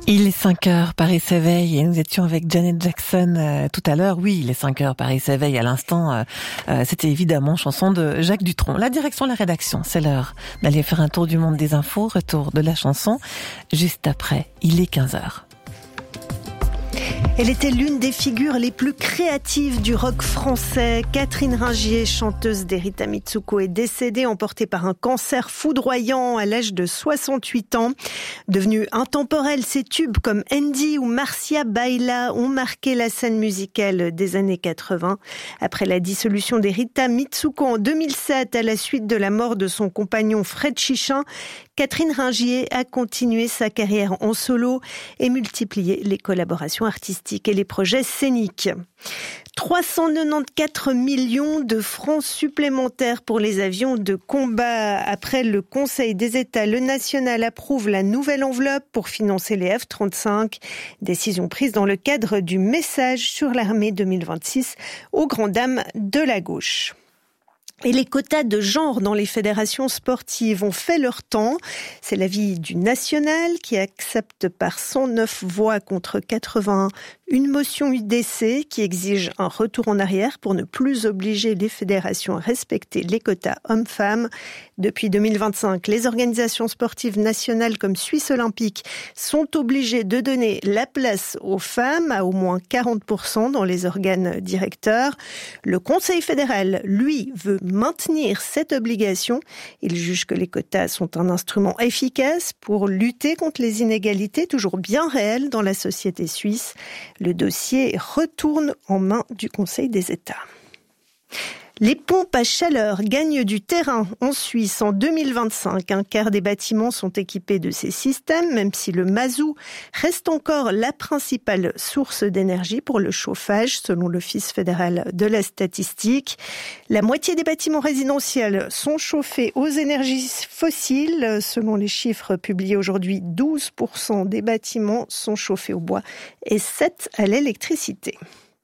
Il est 5h, Paris s'éveille, et nous étions avec Janet Jackson tout à l'heure. Oui, il est 5h, Paris s'éveille à l'instant. C'était évidemment chanson de Jacques Dutronc. La direction, la rédaction, c'est l'heure d'aller faire un tour du monde des infos, retour de la chanson. Juste après, il est 15h. Elle était l'une des figures les plus créatives du rock français. Catherine Ringier, chanteuse d'Erita Mitsuko, est décédée emportée par un cancer foudroyant à l'âge de 68 ans. Devenue intemporelle, ses tubes comme Andy ou Marcia Baila ont marqué la scène musicale des années 80. Après la dissolution d'Erita Mitsuko en 2007, à la suite de la mort de son compagnon Fred Chichin, Catherine Ringier a continué sa carrière en solo et multiplié les collaborations artistiques et les projets scéniques. 394 millions de francs supplémentaires pour les avions de combat. Après le Conseil des États, le national approuve la nouvelle enveloppe pour financer les F-35. Décision prise dans le cadre du message sur l'armée 2026 aux grandes dames de la gauche. Et les quotas de genre dans les fédérations sportives ont fait leur temps. C'est l'avis du national qui accepte par 109 voix contre 81 une motion UDC qui exige un retour en arrière pour ne plus obliger les fédérations à respecter les quotas hommes-femmes. Depuis 2025, les organisations sportives nationales comme Suisse Olympique sont obligées de donner la place aux femmes à au moins 40% dans les organes directeurs. Le Conseil fédéral, lui, veut maintenir cette obligation. Il juge que les quotas sont un instrument efficace pour lutter contre les inégalités toujours bien réelles dans la société suisse. Le dossier retourne en main du Conseil des États. Les pompes à chaleur gagnent du terrain en Suisse en 2025. Un quart des bâtiments sont équipés de ces systèmes, même si le mazout reste encore la principale source d'énergie pour le chauffage, selon l'Office fédéral de la statistique. La moitié des bâtiments résidentiels sont chauffés aux énergies fossiles. Selon les chiffres publiés aujourd'hui, 12% des bâtiments sont chauffés au bois et 7% à l'électricité.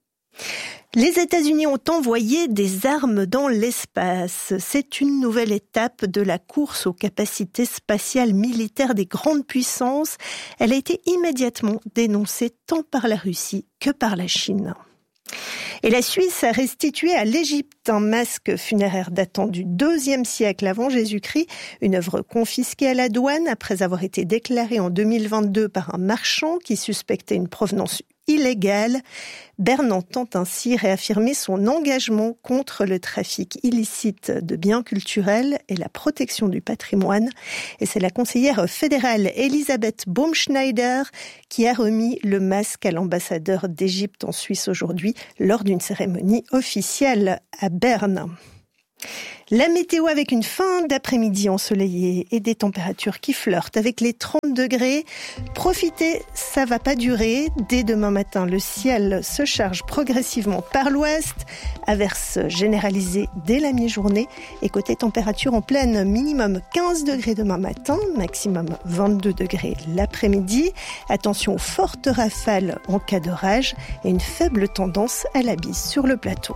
Les États-Unis ont envoyé des armes dans l'espace. C'est une nouvelle étape de la course aux capacités spatiales militaires des grandes puissances. Elle a été immédiatement dénoncée tant par la Russie que par la Chine. Et la Suisse a restitué à l'Égypte un masque funéraire datant du IIe siècle avant Jésus-Christ, une œuvre confisquée à la douane après avoir été déclarée en 2022 par un marchand qui suspectait une provenance illégale. Berne entend ainsi réaffirmer son engagement contre le trafic illicite de biens culturels et la protection du patrimoine. Et c'est la conseillère fédérale Elisabeth Baumschneider qui a remis le masque à l'ambassadeur d'Égypte en Suisse aujourd'hui lors d'une cérémonie officielle à Berne. La météo avec une fin d'après-midi ensoleillée et des températures qui flirtent avec les 30 degrés. Profitez, ça va pas durer. Dès demain matin, le ciel se charge progressivement par l'ouest. Averse généralisée dès la mi-journée. Et côté température en pleine, minimum 15 degrés demain matin, maximum 22 degrés l'après-midi. Attention aux fortes rafales en cas d'orage et une faible tendance à la bise sur le plateau.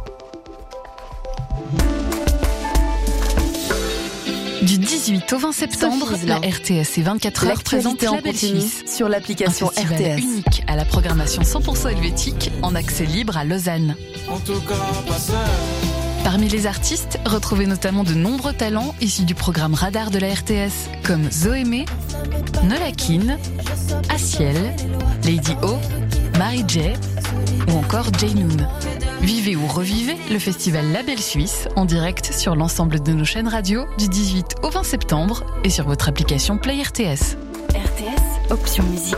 Du 18 au 20 septembre, la RTS et 24 heures présente La Belle Suisse sur l'application un festival RTS. Unique à la programmation 100% helvétique en accès libre à Lausanne. En tout cas, pas seul. Parmi les artistes, retrouvez notamment de nombreux talents issus du programme Radar de la RTS, comme Zoémé, Nolakin, Asiel, Lady O, Mary J ou encore Jay Noon. Vivez ou revivez le festival La Belle Suisse en direct sur l'ensemble de nos chaînes radio du 18 au 20 septembre et sur votre application Play RTS. RTS, option musique.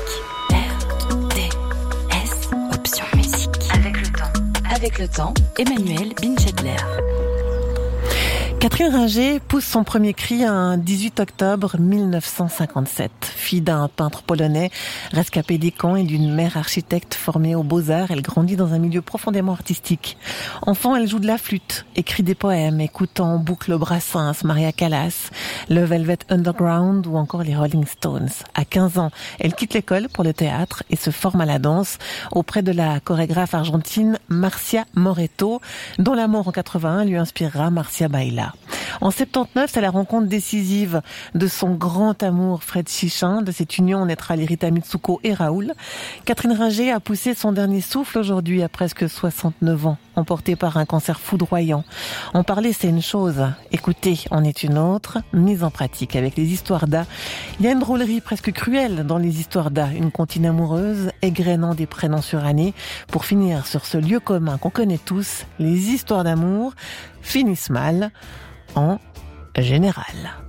RTS, option musique. Avec le temps, Emmanuel Binchedler. Catherine Ringier pousse son premier cri un 18 octobre 1957. Fille d'un peintre polonais, rescapé des camps et d'une mère architecte formée aux Beaux-Arts, elle grandit dans un milieu profondément artistique. Enfant, elle joue de la flûte, écrit des poèmes, écoute en boucle Brassens, Maria Callas, le Velvet Underground ou encore les Rolling Stones. À 15 ans, elle quitte l'école pour le théâtre et se forme à la danse auprès de la chorégraphe argentine Marcia Moreto, dont la mort en 81 lui inspirera Marcia Baila. En 79, c'est la rencontre décisive de son grand amour Fred Chichin. De cette union naîtra les Rita Mitsuko et Raoul. Catherine Ringer a poussé son dernier souffle aujourd'hui à presque 69 ans, emportée par un cancer foudroyant. En parler, c'est une chose. Écouter en est une autre. Mise en pratique avec les histoires d'A. Il y a une drôlerie presque cruelle dans les histoires d'A. Une comptine amoureuse, égrénant des prénoms surannés. Pour finir sur ce lieu commun qu'on connaît tous, les histoires d'amour finissent mal en général.